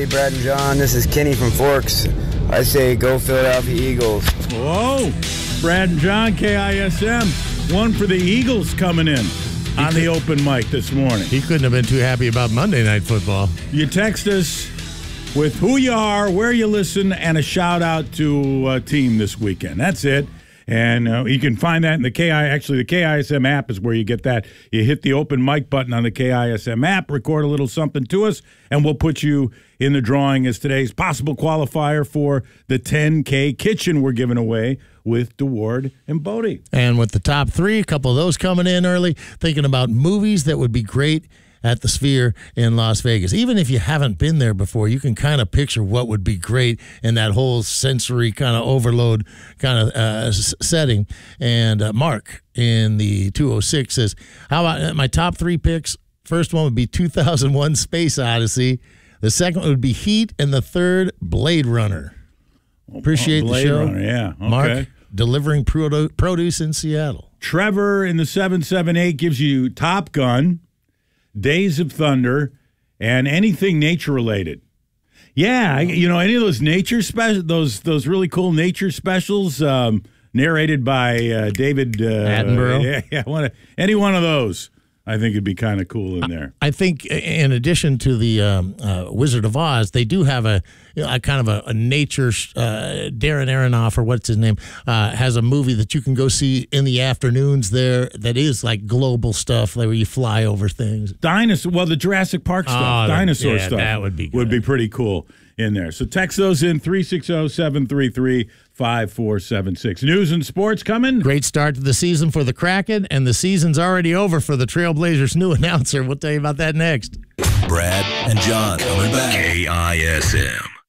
Brad and John. This is Kenny from Forks. I say go Philadelphia Eagles. Whoa. Brad and John, KISM. One for the Eagles coming in on the open mic this morning. He couldn't have been too happy about Monday Night Football. You text us with who you are, where you listen, and a shout-out to a team this weekend. That's it. And you can find that in the KISM app is where you get that. You hit the open mic button on the KISM app, record a little something to us, and we'll put you in the drawing as today's possible qualifier for the 10K kitchen we're giving away with DeWard and Bodie. And with the top three, a couple of those coming in early, thinking about movies that would be great at the Sphere in Las Vegas. Even if you haven't been there before, you can kind of picture what would be great in that whole sensory kind of overload kind of setting. And Mark in the 206 says, how about my top three picks? First one would be 2001 Space Odyssey. The second would be Heat. And the third, Blade Runner. Appreciate Blade the show. Runner, yeah. Okay. Mark, delivering produce in Seattle. Trevor in the 778 gives you Top Gun, Days of Thunder, and anything nature-related. Yeah, any of those nature specials, those really cool nature specials narrated by David Attenborough. Yeah, any one of those, I think it'd be kind of cool in there. I think in addition to the Wizard of Oz, they do have a kind of a nature, Darren Aronofsky, or what's his name, has a movie that you can go see in the afternoons there that is like global stuff, like where you fly over things. The Jurassic Park stuff, dinosaur stuff. That would be good. Would be pretty cool in there. So text those in 360-733-5476. News and sports coming. Great start to the season for the Kraken, and the season's already over for the Trailblazers' new announcer. We'll tell you about that next. Brad and John coming back. KISM.